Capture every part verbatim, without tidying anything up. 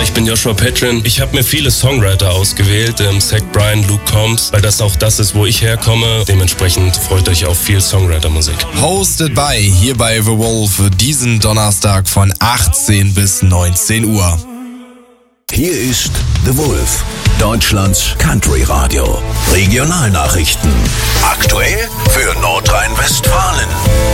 Ich bin Joshua Petrin. Ich habe mir viele Songwriter ausgewählt, ähm, Zach Bryan, Luke Combs, weil das auch das ist, wo ich herkomme. Dementsprechend freut euch auf viel Songwriter-Musik. Hosted by hier bei The Wolf diesen Donnerstag von achtzehn bis neunzehn Uhr. Hier ist The Wolf, Deutschlands Country-Radio. Regionalnachrichten. Aktuell für Nordrhein-Westfalen.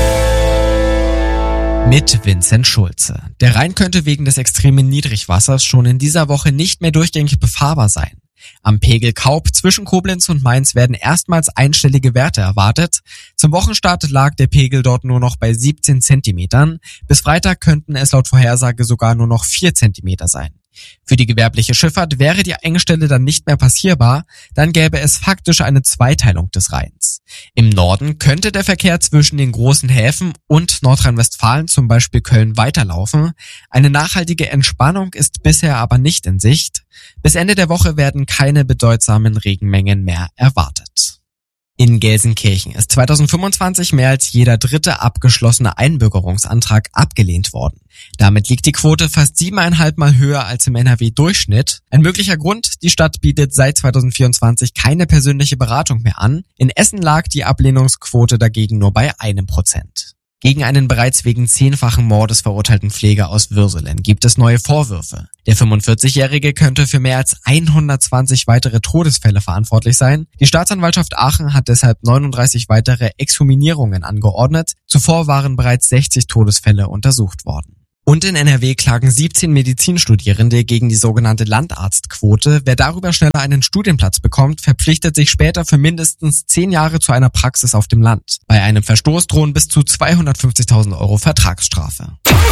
Mit Vincent Schulze. Der Rhein könnte wegen des extremen Niedrigwassers schon in dieser Woche nicht mehr durchgängig befahrbar sein. Am Pegel Kaub zwischen Koblenz und Mainz werden erstmals einstellige Werte erwartet. Zum Wochenstart lag der Pegel dort nur noch bei siebzehn Zentimetern. Bis Freitag könnten es laut Vorhersage sogar nur noch vier Zentimeter sein. Für die gewerbliche Schifffahrt wäre die Engstelle dann nicht mehr passierbar, dann gäbe es faktisch eine Zweiteilung des Rheins. Im Norden könnte der Verkehr zwischen den großen Häfen und Nordrhein-Westfalen, zum Beispiel Köln, weiterlaufen. Eine nachhaltige Entspannung ist bisher aber nicht in Sicht. Bis Ende der Woche werden keine bedeutsamen Regenmengen mehr erwartet. In Gelsenkirchen ist zweitausendfünfundzwanzig mehr als jeder dritte abgeschlossene Einbürgerungsantrag abgelehnt worden. Damit liegt die Quote fast siebeneinhalb Mal höher als im N R W-Durchschnitt. Ein möglicher Grund: die Stadt bietet seit zweitausendvierundzwanzig keine persönliche Beratung mehr an. In Essen lag die Ablehnungsquote dagegen nur bei einem Prozent. Gegen einen bereits wegen zehnfachen Mordes verurteilten Pfleger aus Würselen gibt es neue Vorwürfe. Der fünfundvierzigjährige könnte für mehr als hundertzwanzig weitere Todesfälle verantwortlich sein. Die Staatsanwaltschaft Aachen hat deshalb neununddreißig weitere Exhumierungen angeordnet. Zuvor waren bereits sechzig Todesfälle untersucht worden. Und in N R W klagen siebzehn Medizinstudierende gegen die sogenannte Landarztquote. Wer darüber schneller einen Studienplatz bekommt, verpflichtet sich später für mindestens zehn Jahre zu einer Praxis auf dem Land. Bei einem Verstoß drohen bis zu zweihundertfünfzigtausend Euro Vertragsstrafe.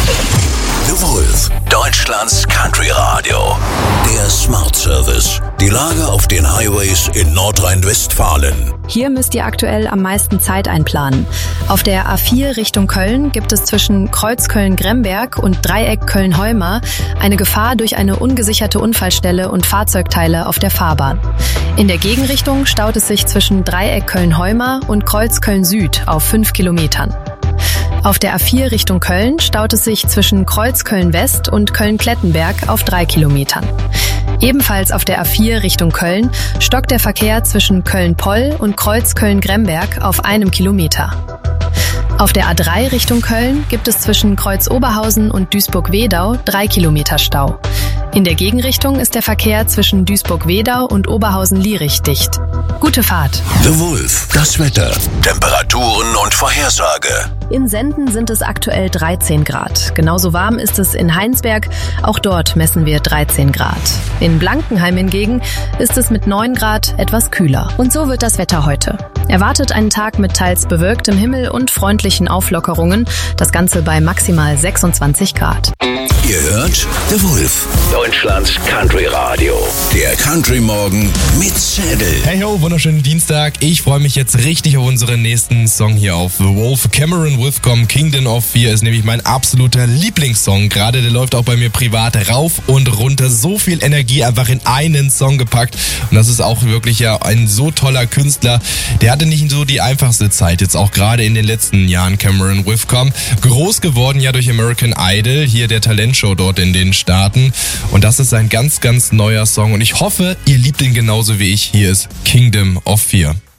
The Wolf, Deutschlands Country Radio. Der Smart Service. Die Lage auf den Highways in Nordrhein-Westfalen. Hier müsst ihr aktuell am meisten Zeit einplanen. Auf der A vier Richtung Köln gibt es zwischen Kreuz Köln-Gremberg und Dreieck Köln-Heuma eine Gefahr durch eine ungesicherte Unfallstelle und Fahrzeugteile auf der Fahrbahn. In der Gegenrichtung staut es sich zwischen Dreieck Köln-Heuma und Kreuz Köln-Süd auf fünf Kilometern. Auf der A vier Richtung Köln staut es sich zwischen Kreuz Köln-West und Köln-Klettenberg auf drei Kilometern. Ebenfalls auf der A vier Richtung Köln stockt der Verkehr zwischen Köln-Poll und Kreuz Köln-Gremberg auf einem Kilometer. Auf der A drei Richtung Köln gibt es zwischen Kreuz Oberhausen und Duisburg-Wedau drei Kilometer Stau. In der Gegenrichtung ist der Verkehr zwischen Duisburg-Wedau und Oberhausen-Lierich dicht. Gute Fahrt. The Wolf, das Wetter, Temperaturen und Vorhersage. In Senden sind es aktuell dreizehn Grad. Genauso warm ist es in Heinsberg. Auch dort messen wir dreizehn Grad. In Blankenheim hingegen ist es mit neun Grad etwas kühler. Und so wird das Wetter heute. Erwartet einen Tag mit teils bewölktem Himmel und freundlichen Auflockerungen. Das Ganze bei maximal sechsundzwanzig Grad. Ihr hört The Wolf, Deutschlands Country Radio. Der Country Morgen mit Zedel. Hey ho, wunderschönen Dienstag. Ich freue mich jetzt richtig auf unseren nächsten Song hier auf The Wolf. Cameron Withcomb, Kingdom of Fear ist nämlich mein absoluter Lieblingssong. Gerade der läuft auch bei mir privat rauf und runter. So viel Energie einfach in einen Song gepackt. Und das ist auch wirklich ja ein so toller Künstler. Der hatte nicht so die einfachste Zeit, jetzt auch gerade in den letzten Jahren, Cameron Withcomb. Groß geworden ja durch American Idol, hier der Talentshow dort in den Staaten. Und das ist ein ganz, ganz neuer Song. Und ich hoffe, ihr liebt ihn genauso wie ich. Hier ist Kingdom of Fear.